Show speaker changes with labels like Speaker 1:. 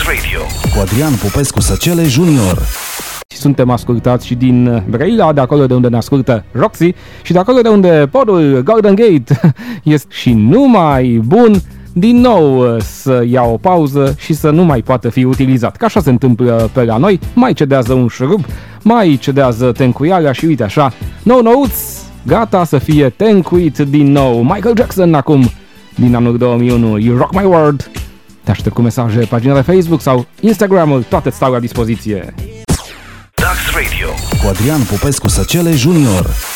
Speaker 1: Radio cu Adrian Popescu Săcele Junior.
Speaker 2: Suntem ascultați și din Brăila, de acolo de unde ne ascultă Roxy și de acolo de unde podul Golden Gate este și numai bun din nou să ia o pauză și să nu mai poată fi utilizat. Că așa se întâmplă pe la noi, mai cedează un șurub, mai cedează tencuiala și uite așa, nou-nouț, gata să fie tencuit din nou. Michael Jackson acum, din anul 2001, You Rock My World. Te aștept cu mesaje pe pagina de Facebook sau Instagram-ul, toate stau la dispoziție.
Speaker 1: Dax Radio cu Adrian Popescu Săcele Junior.